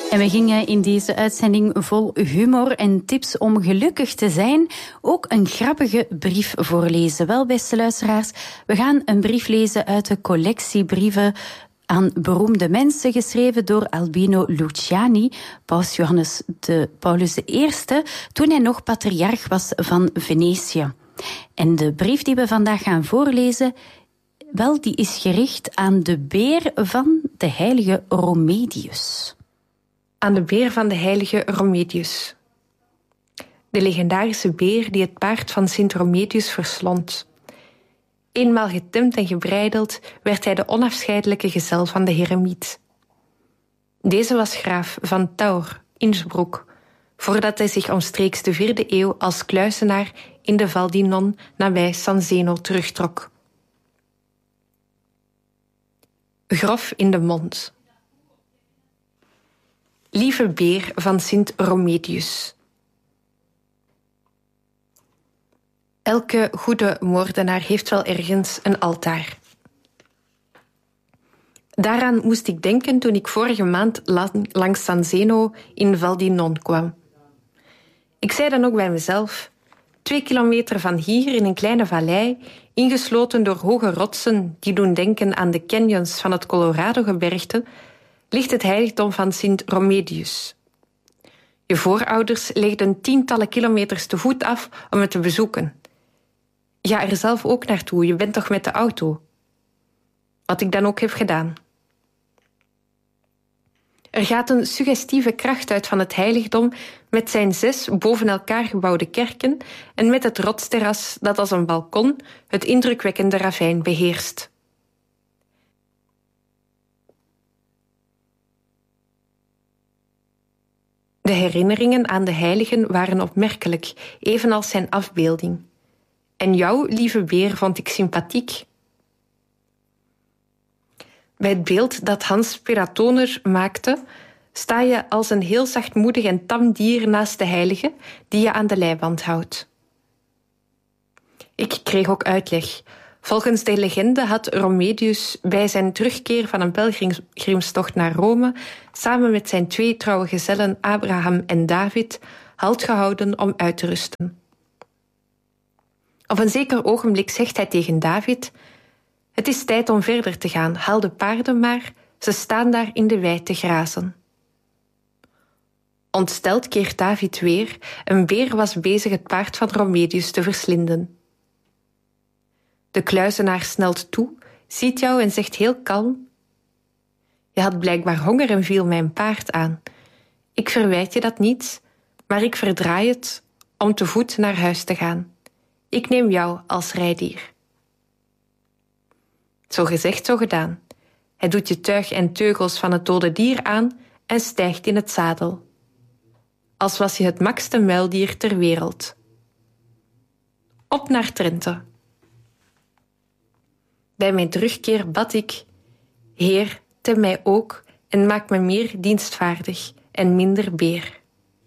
En we gingen in deze uitzending vol humor en tips om gelukkig te zijn ook een grappige brief voorlezen. Wel, beste luisteraars, we gaan een brief lezen uit de collectie brieven aan beroemde mensen, geschreven door Albino Luciani, paus Johannes Paulus I, toen hij nog patriarch was van Venetië. En de brief die we vandaag gaan voorlezen, wel, die is gericht aan de beer van de heilige Romedius. Aan de beer van de heilige Romedius. De legendarische beer die het paard van Sint Romedius verslond. Eenmaal getemd en gebreideld werd hij de onafscheidelijke gezel van de heremiet. Deze was graaf van Taur, Innsbruck, voordat hij zich omstreeks de 4e eeuw als kluizenaar in de Val di Non nabij San Zeno terugtrok. Grof in de mond. Lieve beer van Sint Romedius. Elke goede moordenaar heeft wel ergens een altaar. Daaraan moest ik denken toen ik vorige maand langs San Zeno in Val di Non kwam. Ik zei dan ook bij mezelf: 2 kilometer van hier, in een kleine vallei, ingesloten door hoge rotsen die doen denken aan de canyons van het Colorado-gebergte, ligt het heiligdom van Sint Romedius. Je voorouders legden tientallen kilometers te voet af om het te bezoeken. Ga er zelf ook naartoe, je bent toch met de auto? Wat ik dan ook heb gedaan. Er gaat een suggestieve kracht uit van het heiligdom met zijn 6 boven elkaar gebouwde kerken en met het rotsterras dat als een balkon het indrukwekkende ravijn beheerst. De herinneringen aan de heiligen waren opmerkelijk, evenals zijn afbeelding. En jou, lieve beer, vond ik sympathiek. Bij het beeld dat Hans Peratoner maakte, sta je als een heel zachtmoedig en tam dier naast de heilige die je aan de leiband houdt. Ik kreeg ook uitleg. Volgens de legende had Romedius bij zijn terugkeer van een pelgrimstocht naar Rome samen met zijn 2 trouwe gezellen Abraham en David halt gehouden om uit te rusten. Op een zeker ogenblik zegt hij tegen David: het is tijd om verder te gaan, haal de paarden maar, ze staan daar in de wei te grazen. Ontsteld keert David weer, een beer was bezig het paard van Romedius te verslinden. De kluizenaar snelt toe, ziet jou en zegt heel kalm: je had blijkbaar honger en viel mijn paard aan. Ik verwijt je dat niet, maar ik verdraai het om te voet naar huis te gaan. Ik neem jou als rijdier. Zo gezegd, zo gedaan. Hij doet je tuig en teugels van het dode dier aan en stijgt in het zadel. Als was je het makste muildier ter wereld. Op naar Trente. Bij mijn terugkeer bad ik: Heer, tem mij ook en maak me meer dienstvaardig en minder beer.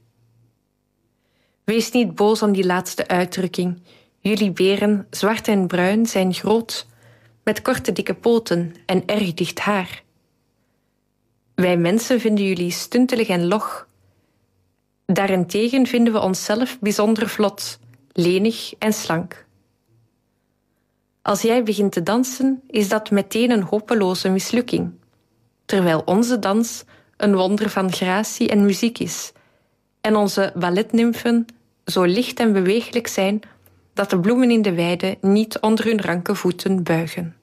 Wees niet boos om die laatste uitdrukking. Jullie beren, zwart en bruin, zijn groot, met korte dikke poten en erg dicht haar. Wij mensen vinden jullie stuntelig en log. Daarentegen vinden we onszelf bijzonder vlot, lenig en slank. Als jij begint te dansen, is dat meteen een hopeloze mislukking, terwijl onze dans een wonder van gratie en muziek is, en onze balletnymfen zo licht en beweeglijk zijn dat de bloemen in de weide niet onder hun ranke voeten buigen.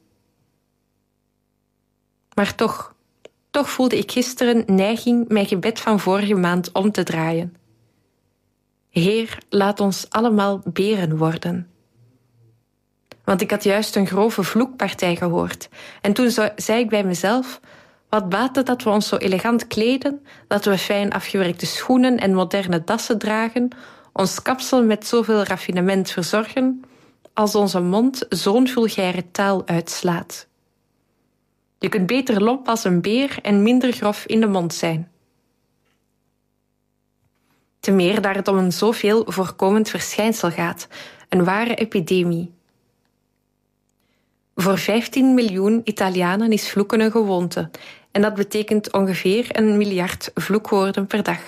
Maar toch voelde ik gisteren neiging mijn gebed van vorige maand om te draaien. Heer, laat ons allemaal beren worden. Want ik had juist een grove vloekpartij gehoord. En toen zei ik bij mezelf: wat baat het dat we ons zo elegant kleden, dat we fijn afgewerkte schoenen en moderne dassen dragen, ons kapsel met zoveel raffinement verzorgen, als onze mond zo'n vulgaire taal uitslaat. Je kunt beter lomp als een beer en minder grof in de mond zijn. Te meer daar het om een zoveel voorkomend verschijnsel gaat, een ware epidemie. Voor 15 miljoen Italianen is vloeken een gewoonte en dat betekent ongeveer 1 miljard vloekwoorden per dag.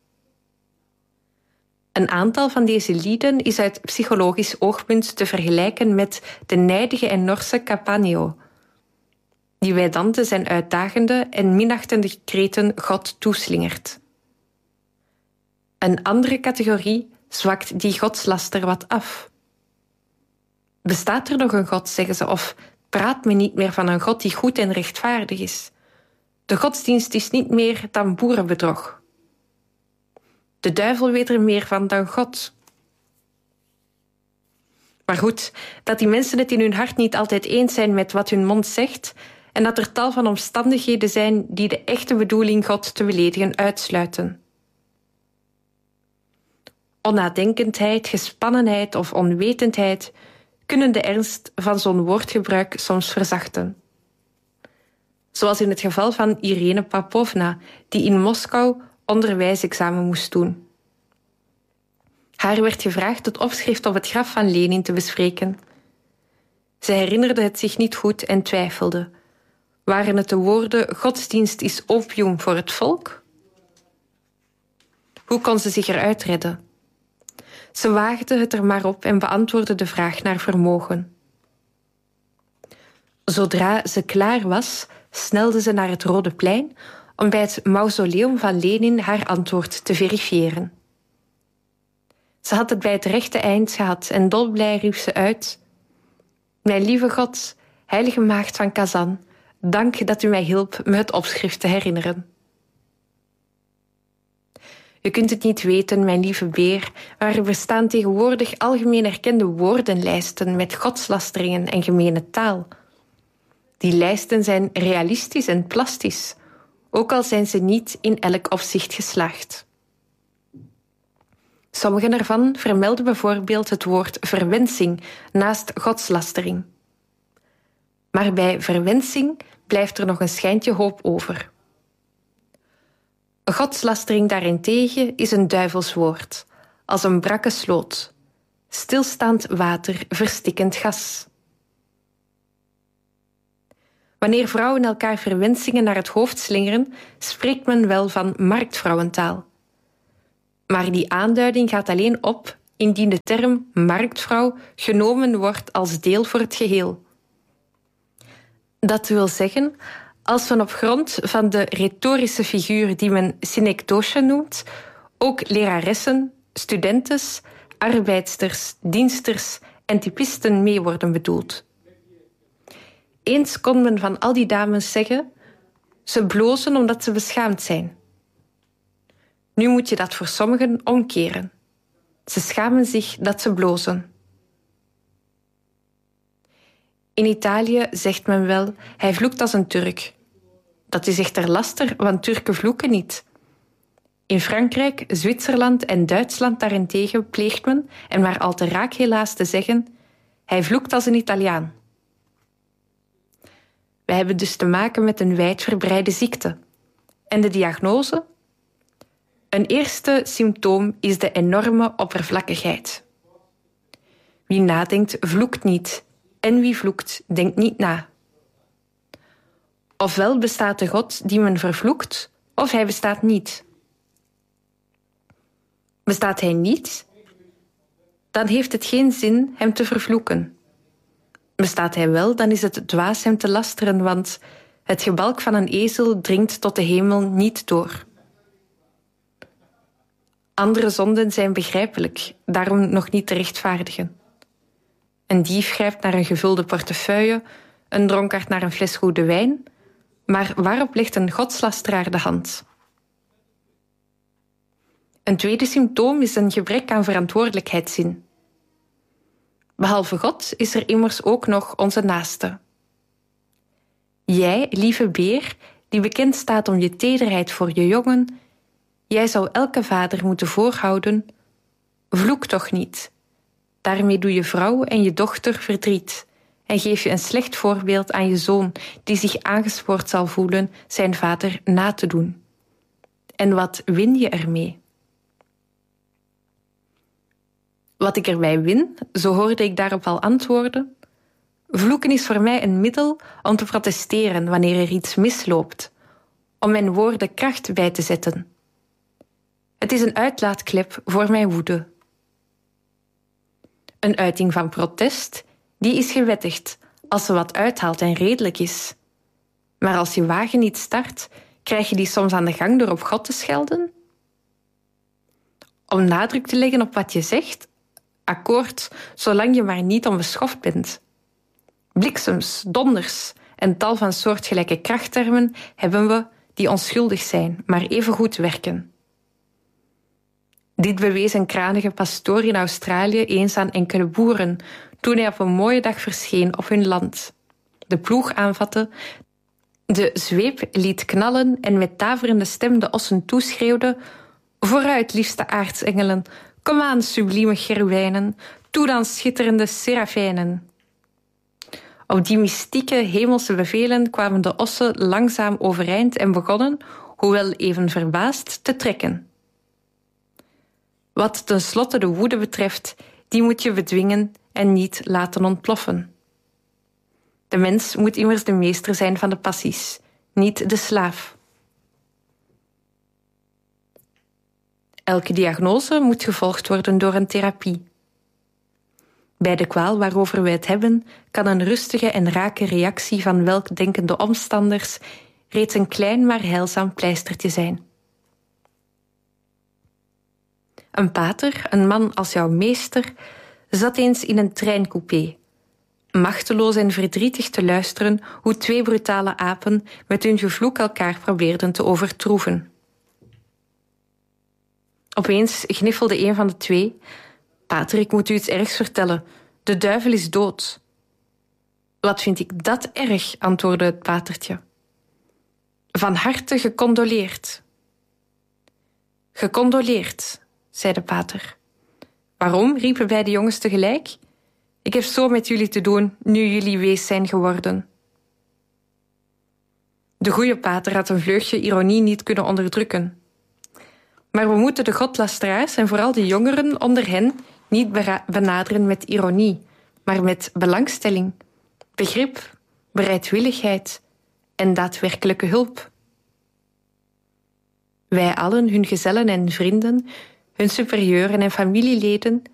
Een aantal van deze lieden is uit psychologisch oogpunt te vergelijken met de nijdige en Norse Capanio, die bij Dante zijn uitdagende en minachtende kreten God toeslingert. Een andere categorie zwakt die godslaster wat af. Bestaat er nog een God, zeggen ze, of praat men niet meer van een God die goed en rechtvaardig is? De godsdienst is niet meer dan boerenbedrog. De duivel weet er meer van dan God. Maar goed, dat die mensen het in hun hart niet altijd eens zijn met wat hun mond zegt en dat er tal van omstandigheden zijn die de echte bedoeling God te beledigen uitsluiten. Onnadenkendheid, gespannenheid of onwetendheid kunnen de ernst van zo'n woordgebruik soms verzachten. Zoals in het geval van Irene Papovna, die in Moskou onderwijsexamen moest doen. Haar werd gevraagd het opschrift op het graf van Lenin te bespreken. Zij herinnerde het zich niet goed en twijfelde. Waren het de woorden godsdienst is opium voor het volk? Hoe kon ze zich eruit redden? Ze waagde het er maar op en beantwoordde de vraag naar vermogen. Zodra ze klaar was, snelde ze naar het Rode Plein om bij het mausoleum van Lenin haar antwoord te verifiëren. Ze had het bij het rechte eind gehad en dolblij riep ze uit: Mijn lieve God, heilige maagd van Kazan, dank dat u mij hielp me het opschrift te herinneren. Je kunt het niet weten, mijn lieve beer, maar er bestaan tegenwoordig algemeen erkende woordenlijsten met godslasteringen en gemene taal. Die lijsten zijn realistisch en plastisch, ook al zijn ze niet in elk opzicht geslaagd. Sommige ervan vermelden bijvoorbeeld het woord verwensing naast godslastering. Maar bij verwensing blijft er nog een schijntje hoop over. Godslastering daarentegen is een duivels woord, als een brakke sloot, stilstaand water, verstikkend gas. Wanneer vrouwen elkaar verwensingen naar het hoofd slingeren, spreekt men wel van marktvrouwentaal. Maar die aanduiding gaat alleen op indien de term marktvrouw genomen wordt als deel voor het geheel. Dat wil zeggen, als men op grond van de retorische figuur die men synecdoche noemt, ook leraressen, studentes, arbeidsters, diensters en typisten mee worden bedoeld. Eens kon men van al die dames zeggen, ze blozen omdat ze beschaamd zijn. Nu moet je dat voor sommigen omkeren. Ze schamen zich dat ze blozen. In Italië zegt men wel, hij vloekt als een Turk. Dat is echter laster, want Turken vloeken niet. In Frankrijk, Zwitserland en Duitsland daarentegen pleegt men, en maar al te raak helaas te zeggen, hij vloekt als een Italiaan. Wij hebben dus te maken met een wijdverbreide ziekte. En de diagnose? Een eerste symptoom is de enorme oppervlakkigheid. Wie nadenkt, vloekt niet. En wie vloekt, denkt niet na. Ofwel bestaat de God die men vervloekt, of hij bestaat niet. Bestaat hij niet, dan heeft het geen zin hem te vervloeken. Bestaat hij wel, dan is het dwaas hem te lasteren, want het gebalk van een ezel dringt tot de hemel niet door. Andere zonden zijn begrijpelijk, daarom nog niet te rechtvaardigen. Een dief grijpt naar een gevulde portefeuille, een dronkaard naar een fles goede wijn, maar waarop legt een godslasteraar de hand? Een tweede symptoom is een gebrek aan verantwoordelijkheidszin. Behalve God is er immers ook nog onze naaste. Jij, lieve beer, die bekend staat om je tederheid voor je jongen, jij zou elke vader moeten voorhouden, vloek toch niet. Daarmee doe je vrouw en je dochter verdriet en geef je een slecht voorbeeld aan je zoon die zich aangespoord zal voelen zijn vader na te doen. En wat win je ermee? Wat ik erbij win, zo hoorde ik daarop al antwoorden. Vloeken is voor mij een middel om te protesteren wanneer er iets misloopt, om mijn woorden kracht bij te zetten. Het is een uitlaatklep voor mijn woede. Een uiting van protest, die is gewettigd als ze wat uithaalt en redelijk is. Maar als je wagen niet start, krijg je die soms aan de gang door op God te schelden? Om nadruk te leggen op wat je zegt, akkoord, zolang je maar niet onbeschoft bent. Bliksems, donders en tal van soortgelijke krachttermen hebben we die onschuldig zijn, maar evengoed werken. Dit bewees een kranige pastoor in Australië eens aan enkele boeren, toen hij op een mooie dag verscheen op hun land. De ploeg aanvatte, de zweep liet knallen en met daverende stem de ossen toeschreeuwde: vooruit, liefste aartsengelen, kom aan, sublieme cherubijnen, toe dan, schitterende serafijnen. Op die mystieke hemelse bevelen kwamen de ossen langzaam overeind en begonnen, hoewel even verbaasd, te trekken. Wat tenslotte de woede betreft, die moet je bedwingen en niet laten ontploffen. De mens moet immers de meester zijn van de passies, niet de slaaf. Elke diagnose moet gevolgd worden door een therapie. Bij de kwaal waarover wij het hebben, kan een rustige en rake reactie van weldenkende omstanders reeds een klein maar heilzaam pleistertje zijn. Een pater, een man als jouw meester, zat eens in een treincoupé, machteloos en verdrietig te luisteren hoe twee brutale apen met hun gevloek elkaar probeerden te overtroeven. Opeens gniffelde een van de twee: pater, ik moet u iets ergs vertellen. De duivel is dood. Wat vind ik dat erg, antwoordde het patertje. Van harte gecondoleerd. Gecondoleerd, zei de pater. Waarom, riepen beide jongens tegelijk. Ik heb zo met jullie te doen, nu jullie wees zijn geworden. De goeie pater had een vleugje ironie niet kunnen onderdrukken. Maar we moeten de godlasteraars en vooral de jongeren onder hen niet benaderen met ironie, maar met belangstelling, begrip, bereidwilligheid en daadwerkelijke hulp. Wij allen, hun gezellen en vrienden, hun superieuren en familieleden,